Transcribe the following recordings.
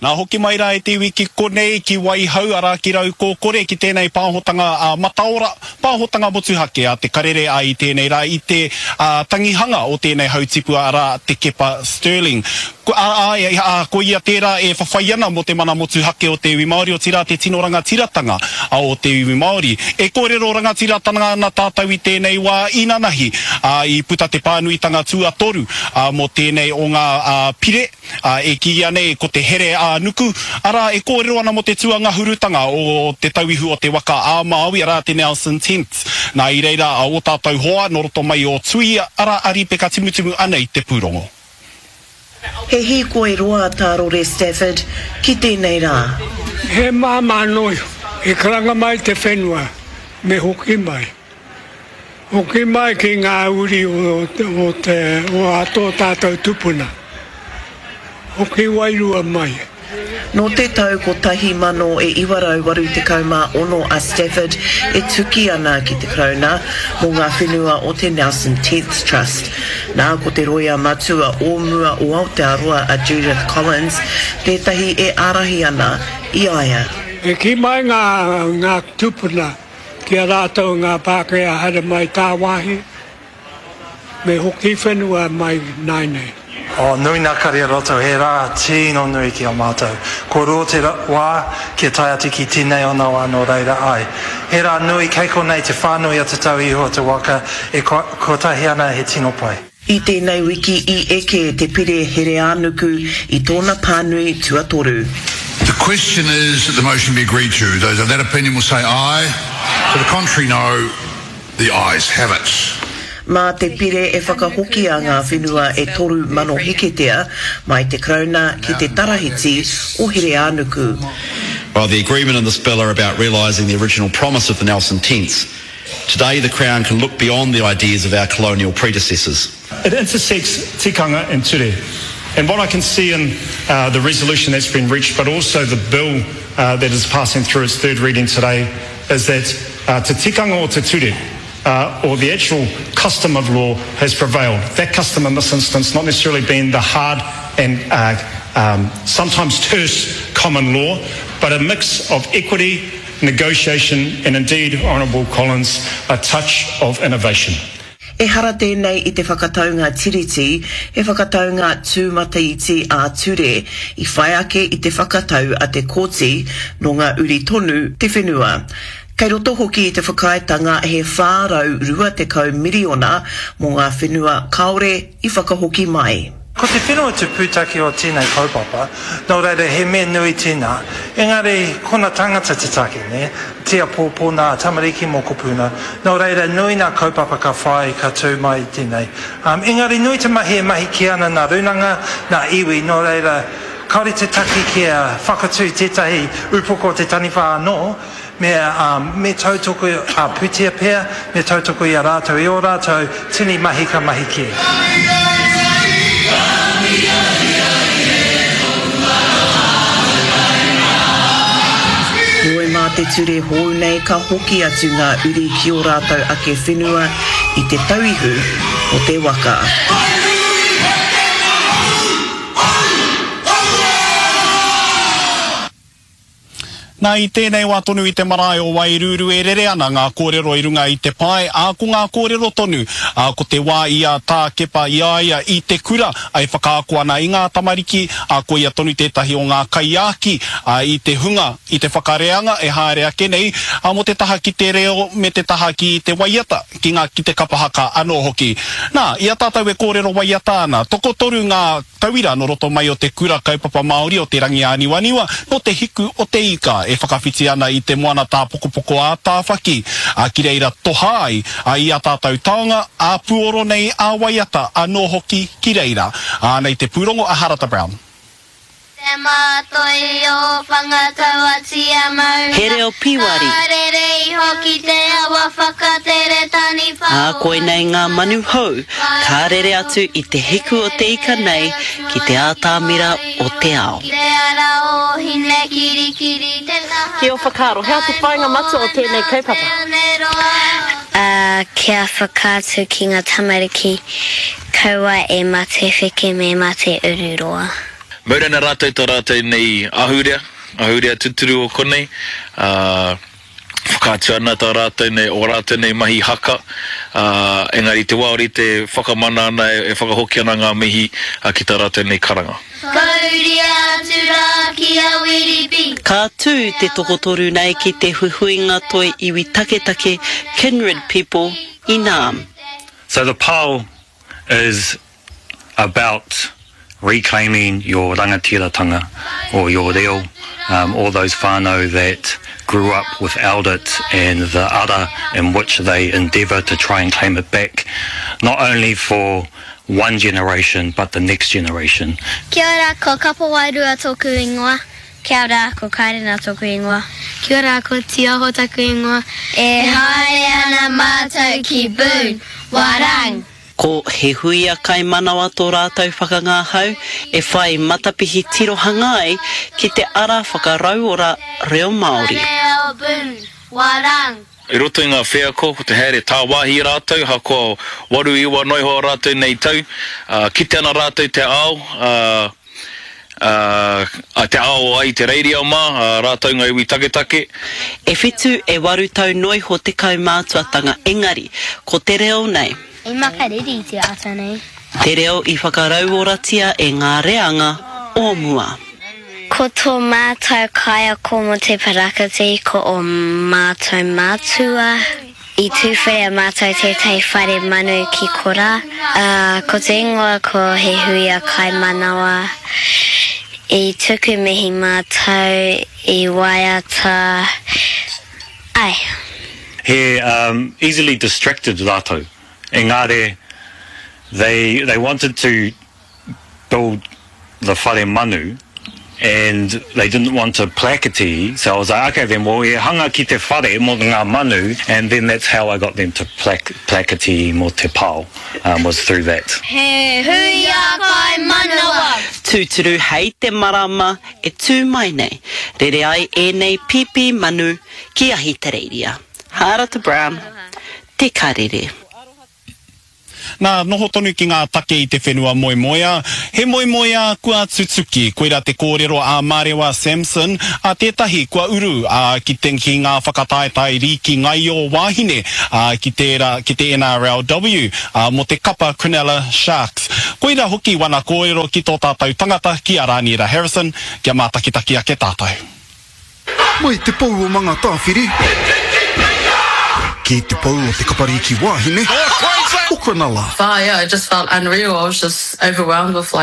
Nā hoki mai rā e te wiki konei ki Waihau ara ki rau ko kore ki tēnei pāhotanga mataora, pāhotanga motuhake a te karere a I tēnei rā I te tangihanga o tēnei hautipua ara te kepa Sterling. Ko ia tērā e whawhai ana mo te mana motuhake o te iwi Māori o tira te tino rangatiratanga o te iwi Māori. E kōrero rangatiratanga na tātou I tēnei wā inanahi I puta te pānuitanga tuatoru mo tēnei o ngā pire e ki ia nei ko te here nuku. Ara e kōrero ana mo te tuanga hurutanga o te tauihu o te waka a Māui ara te Nelson Tents. Nā I reira o tātou hoa no roto mai o tui ara ari peka timutumu ana I te pūrongo. He hi koe roa Tārore Stafford ki tēnei rā. He māma noi, e karanga mai te whenua, me hoki mai. Hoki mai ki ngā uri o ato tātou tupuna. Hoki wairua mai. No te tau ko tahi mano e iwarau waru te kauma ono a Stafford e tuki ana ki te krauna mo ngā whenua o te Nelson Tenth Trust. Nā ko te roia matua o mua o Aotearoa a Judith Collins, tētahi e arahi ana I aia. E ki mai ngā tupuna ki a rātou ngā Pākehā hara mai tā wāhi, me hoki whenua mai nainei. O nui nā kari roto, he rā tino nui ki a mātou. Ko ro te wā, ki a tai ati ki tēnei ona wā no reira ai. He rā nui, kei ko nei te whānui a te tau iho te waka, e ko tahi ana he tino pai. I tēnei wiki I eke te pire here anuku I tōna pānui tuatoru. The question is that the motion be agreed to. Those of that opinion will say aye. To the contrary, no. The ayes have it. Mā te pire e whakahoki a ngā whenua e toru mano heketea mai te krauna ki te tarahiti o here anuku. Well, the agreement and this bill are about realising the original promise of the Nelson Tents. Today, the Crown can look beyond the ideas of our colonial predecessors. It intersects tikanga and ture. And what I can see in the resolution that's been reached, but also the bill that is passing through its third reading today, is that te tikanga o te ture, or the actual custom of law has prevailed. That custom in this instance not necessarily being the hard and sometimes terse common law, but a mix of equity, negotiation, and indeed, Honourable Collins, a touch of innovation. E hara tēnei I te whakataunga tiriti, e whakataunga tūmataiti a ture, I whai ake I te whakatau a te kōti no ngā uri tonu te whenua. Kei roto hoki I te whakaetanga he whārau 20 miriona mo ngā whenua kaore I whakahoki mai. Ko te whenua te pūtaki o tēnei kaupapa, nō reira he mea nui tēnā. Engari, kona tangata te take, ne? Tia pōpō nā tamariki mō kopuna. Nō reira, nui nā kaupapa ka whai, ka tū mai tēnei. Engari, nui te mahi e mahi ki ana nā runanga, nā iwi, nō reira, kaore te take ki a whakatū tētahi upoko te taniwha anō, me tautoko a putia pēr, me tautoko I a rātou I o rātou, tini mahi ka mahi ki. Noe mā te ture hou nei ka hoki atu ngā uri ki o rātou ake whenua I te tauihu o te waka. Nā I tēnei wā tonu I te marae o Wairuru e rere ana ngā kōrero I runga I te pai, ko ngā kōrero tonu, ko te wā I a tā kepa I aia I te kura, ai whakaako ana I ngā tamariki, ko ia tonu tētahi o ngā kaiaki, I te hunga, I te whakareanga, e haere ake nei, mo te taha ki te reo, me te taha ki te waiata, ki te kapahaka anō hoki. Nā, ia tātou e kōrero waiata ana, toko toru ngā tauira no roto mai o te kura kaupapa Māori o te rangi aniwaniwa, no te hiku o te ika, e whakawhiti ana I te moana tā pokopoko a tā whaki, ki reira toha ai, I a tātou taonga, a puoro nei a waiata, anō hoki ki reira, nei te pūrongo a Harata Brown. He reo piwari. Koe nei ngā manu hou, ka rere atu I te hiku o te ika nei, ki te ātāmira o te ao. Kia whakaro, hea te whainga matu o tēnei kaupapa? Kia whakātu ki ngā tamariki, kaua e mate whike me mate ururoa. Maurana rātou tā rātou nei ahurea tuturu o konei, whakātua ana tā rātou nei, o rātou nei mahi haka, engari te wā ori te whakamana ana e whakahoki ana ngā mihi ki tā rātou nei karanga. Ka tū te tokotoru nei ki te huihuinga toi iwi taketake Kindred people i Naam. So the pau is about reclaiming your rangatiratanga or your reo, all those whānau that grew up without it and the ara in which they endeavour to try and claim it back, not only for one generation but the next generation. Kia ora, ko Kapa Wairua tōku ingoa. Kia ora, ko Kairena tōku ingoa. Kia ora, ko Tiaho tōku ingoa. E haere ana mātou ki Boone, Warang. Ko he huia kai manawa tō rātou whakangāhau, e whai matapihi tirohanga ai ki te ara whakaraura reo Māori. Reo Boone, Warang. I roto i ngā whea ko te haere tā wāhi rātou, ha ko waru iwa noiho rātou nei tau, ki te ana rātou te ao, te ao ai te radio mā, rātou ngā iwi taketake. E whitu e waru tau noiho te kaumātuatanga engari, ko te reo nei. I makariri te ata nei. Te reo I whakarauoratia e ngā reanga o mua. Ko tō mātou kaia ko mo te parakati ko o mātou mātua. I tūwharea mātou te tei whare manu ki kora. Ko te ingoa ko he huia kai manawa. I tuku mihi mātou, I waiata. Ai. He easily distracted rātou. Engare, they wanted to build the whare manu and they didn't want to plakati, so I was like, okay then, well, e hanga ki te whare mo ngā manu, and then that's how I got them to plakati mo te pau, was through that. He huia kai manawa. Tūturu hei te marama e tū mai nei, rere ai e nei pipi manu ki ahi te reiria. Harata Brown, te karere. Nā noho tonu ki ngā take I te whenua moemoea. He moemoea kua Tsutsuki, koira te kōrero a Marewa Samson, a tētahi kua uru ki ngā whakataetai riki ngai o wāhine ki te NRLW mo te kapa Cronulla Sharks. Koira hoki wana kōrero ki tō tātou tangata ki a Rānira Harrison, kia mātakitaki ake tātou. Mai te pau o manga tāwhiri. Ki te pau o te kapariki wāhine. O Cronulla. Yeah, I just felt unreal. I was just overwhelmed with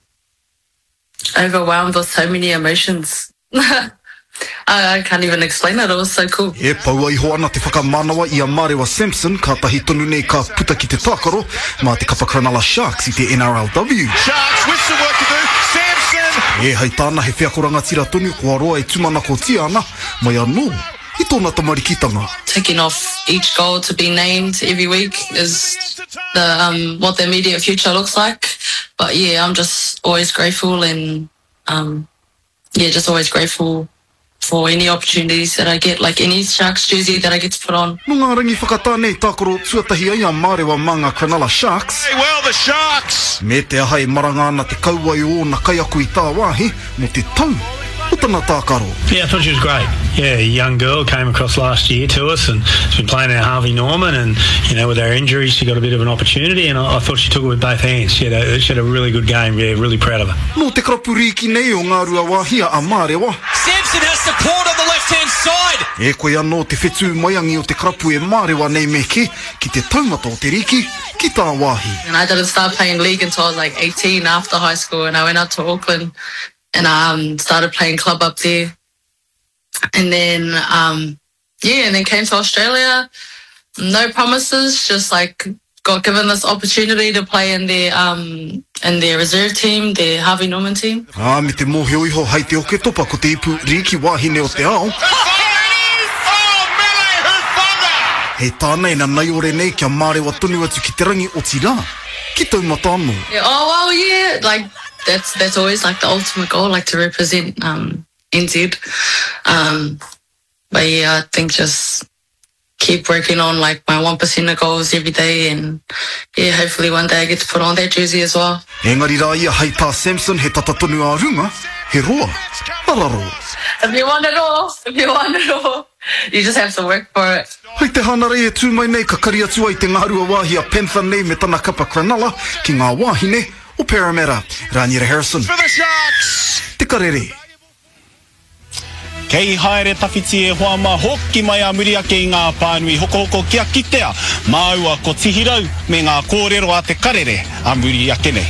so many emotions. I can't even explain it. It was so cool. E pau ai ho ana te whakamanawa I a Marewa Samson, ka tahi tonu nei ka puta ki te tākaro, mā te kapa Cronulla Sharks I te NRLW. Sharks with some work to do. Samson! E hei tāna he whiakoranga tira tonu, kua roa e tumana ko tia ana, mai anō, I tōna tamarikitanga. Ticking off each goal to be named every week is what the immediate future looks like. But yeah, I'm just always grateful and just always grateful for any opportunities that I get, like any Sharks jersey that I get to put on. No ngā rangi whakatānei tākoro tuatahi ai a Marewa manga Cronulla Sharks. Hey, well, the Sharks! Me te ahai maranga ana te kauai o na kai aku I tā wāhi, mo te tau. Yeah, I thought she was great. Yeah, a young girl came across last year to us and she's been playing at Harvey Norman, and with her injuries she got a bit of an opportunity, and I thought she took it with both hands. She had a really good game. Yeah, really proud of her. No te krapuriki nei o ngā rua wāhia a Marewa. Samson has support on the left-hand side. E koe anō te whetū maiangi o te krapu e Marewa nei me ki te taumata o te riki, ki tā wāhi. And I didn't start playing league until I was like 18 after high school, and I went out to Auckland and I started playing club up there. And then, and then came to Australia. No promises, just like got given this opportunity to play in their reserve team, their Harvey Norman team. Me te mōheo iho hei te oke topa ko te ipu riki wāhine o te ao. Hei tānei na nai ore nei kia Marewa tonu atu ki te rangi o tira. Ki taumata anō. Yeah, like that's always like the ultimate goal, like to represent NZ. But yeah, I think just keep working on like my 1% goals every day, and yeah, hopefully one day I get to put on that jersey as well. Engari rā ia hei tā Samson he tata tonu a runga, he roa, araro. If you want it all, you just have to work for it. Hei te hana rei e tū mai nei ka kari atu ai te ngārua wāhi a Panther nei me tana kapa Cronulla ki ngā wāhine o Parramatta. Rānira Harrison. For the Sharks! Te karere. Kei haere tawhiti e hoama hoki mai a muri ake I ngā pānui hoko kia kitea. Māua ko tihirau me ngā kōrero a te karere a muri ake nei.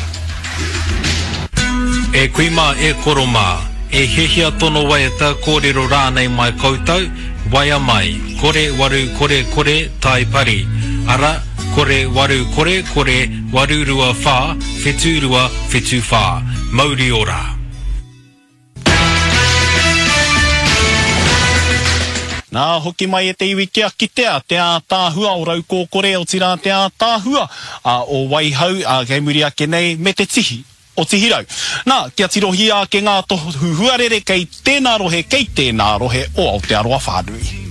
E kuima e koroma, e hehia tono wai ta kōrero rānei mai koutou, waia mai, kore waru kore tai pari. Ara, kore waru kore waru rua whā, whetu rua whetu whā. Mauri ora. Nā hoki mai e te iwi kia kitea, te a tāhua o rau kōkore o tira te a tāhua o waihau a kei muri ake nei me te tihi o tihirau. Nā, kia tirohi a ke ngā tohu huarere kei tēnā rohe o Aotearoa Whānui.